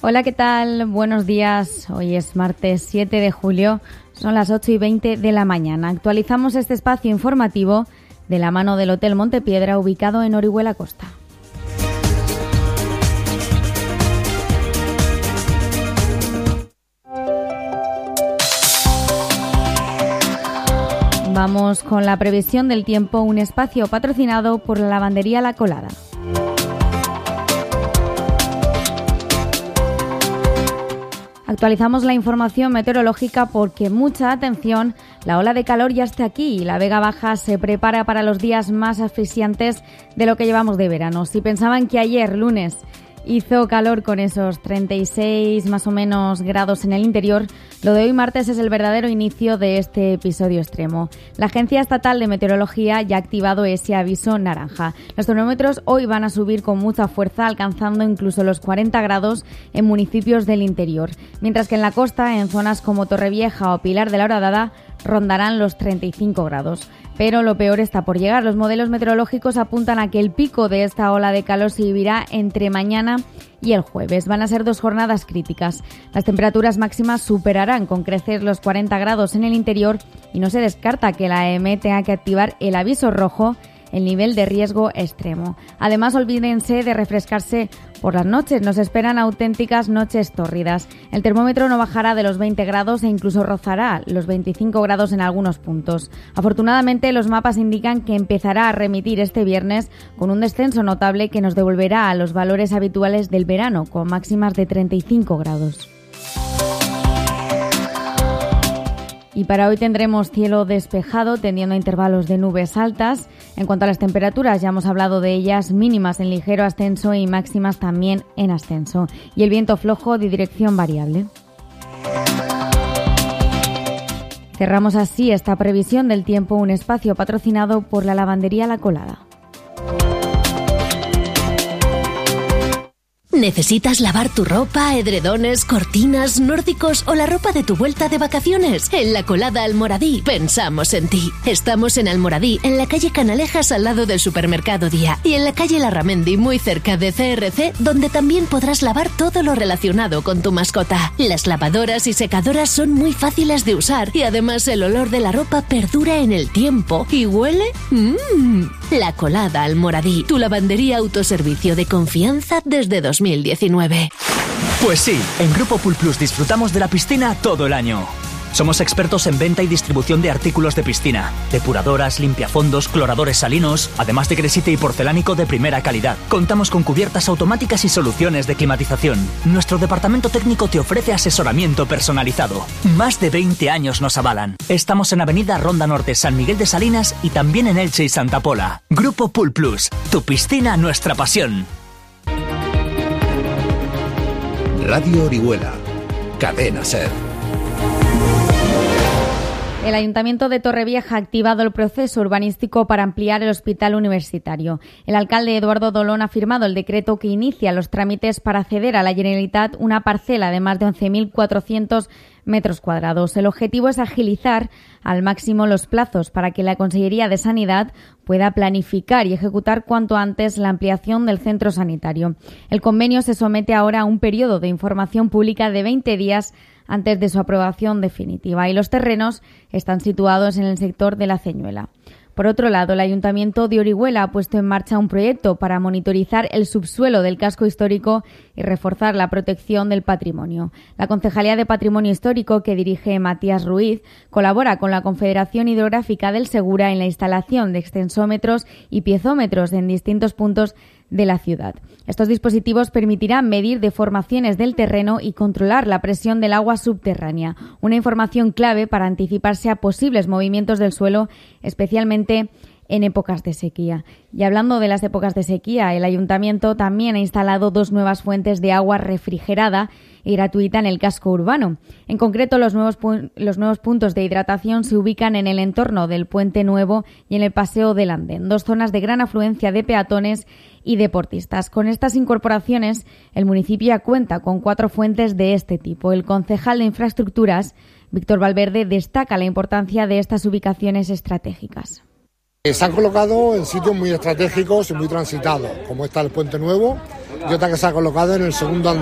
Hola, ¿qué tal? Buenos días. Hoy es martes 7 de julio, son las 8:20 de la mañana. Actualizamos este espacio informativo de la mano del Hotel Montepiedra, ubicado en Orihuela Costa. Vamos con la previsión del tiempo, un espacio patrocinado por la lavandería La Colada. Actualizamos la información meteorológica porque mucha atención, la ola de calor ya está aquí y la Vega Baja se prepara para los días más asfixiantes de lo que llevamos de verano. Si pensaban que ayer, lunes, hizo calor con esos 36 más o menos grados en el interior, lo de hoy martes es el verdadero inicio de este episodio extremo. La Agencia Estatal de Meteorología ya ha activado ese aviso naranja. Los termómetros hoy van a subir con mucha fuerza, alcanzando incluso los 40 grados en municipios del interior, mientras que en la costa, en zonas como Torrevieja o Pilar de la Horadada, rondarán los 35 grados. Pero lo peor está por llegar. Los modelos meteorológicos apuntan a que el pico de esta ola de calor se vivirá entre mañana y el jueves. Van a ser 2 jornadas críticas. Las temperaturas máximas superarán con crecer los 40 grados en el interior y no se descarta que la EME tenga que activar el aviso rojo, el nivel de riesgo extremo. Además, olvídense de refrescarse por las noches. Nos esperan auténticas noches tórridas. El termómetro no bajará de los 20 grados e incluso rozará los 25 grados en algunos puntos. Afortunadamente, los mapas indican que empezará a remitir este viernes con un descenso notable que nos devolverá a los valores habituales del verano, con máximas de 35 grados. Y para hoy tendremos cielo despejado, tendiendo a intervalos de nubes altas. En cuanto a las temperaturas, ya hemos hablado de ellas, mínimas en ligero ascenso y máximas también en ascenso. Y el viento flojo de dirección variable. Cerramos así esta previsión del tiempo, un espacio patrocinado por la lavandería La Colada. ¿Necesitas lavar tu ropa, edredones, cortinas, nórdicos o la ropa de tu vuelta de vacaciones? En La Colada Almoradí pensamos en ti. Estamos en Almoradí, en la calle Canalejas al lado del supermercado Día y en la calle Larramendi muy cerca de CRC, donde también podrás lavar todo lo relacionado con tu mascota. Las lavadoras y secadoras son muy fáciles de usar y además el olor de la ropa perdura en el tiempo y huele La Colada Almoradí, tu lavandería autoservicio de confianza desde 2019. Pues sí, en Grupo Pool Plus disfrutamos de la piscina todo el año. Somos expertos en venta y distribución de artículos de piscina, depuradoras, limpiafondos, cloradores salinos, además de gresite y porcelánico de primera calidad. Contamos con cubiertas automáticas y soluciones de climatización. Nuestro departamento técnico te ofrece asesoramiento personalizado. Más de 20 años nos avalan. Estamos en Avenida Ronda Norte, San Miguel de Salinas y también en Elche y Santa Pola. Grupo Pool Plus, tu piscina, nuestra pasión. Radio Orihuela, Cadena SER. El Ayuntamiento de Torrevieja ha activado el proceso urbanístico para ampliar el hospital universitario. El alcalde Eduardo Dolón ha firmado el decreto que inicia los trámites para ceder a la Generalitat una parcela de más de 11.400 metros cuadrados. El objetivo es agilizar al máximo los plazos para que la Consellería de Sanidad pueda planificar y ejecutar cuanto antes la ampliación del centro sanitario. El convenio se somete ahora a un periodo de información pública de 20 días antes de su aprobación definitiva y los terrenos están situados en el sector de la Ceñuela. Por otro lado, el Ayuntamiento de Orihuela ha puesto en marcha un proyecto para monitorizar el subsuelo del casco histórico y reforzar la protección del patrimonio. La Concejalía de Patrimonio Histórico, que dirige Matías Ruiz, colabora con la Confederación Hidrográfica del Segura en la instalación de extensómetros y piezómetros en distintos puntos de la ciudad. Estos dispositivos permitirán medir deformaciones del terreno y controlar la presión del agua subterránea, una información clave para anticiparse a posibles movimientos del suelo, especialmente en épocas de sequía. Y hablando de las épocas de sequía, el Ayuntamiento también ha instalado 2 nuevas fuentes de agua refrigerada y gratuita en el casco urbano. En concreto, los nuevos puntos de hidratación se ubican en el entorno del Puente Nuevo y en el Paseo del Andén, 2 zonas de gran afluencia de peatones y deportistas. Con estas incorporaciones, el municipio ya cuenta con 4 fuentes de este tipo. El concejal de Infraestructuras, Víctor Valverde, destaca la importancia de estas ubicaciones estratégicas. Se han colocado en sitios muy estratégicos y muy transitados, como está el Puente Nuevo, y otra que se ha colocado en el segundo andén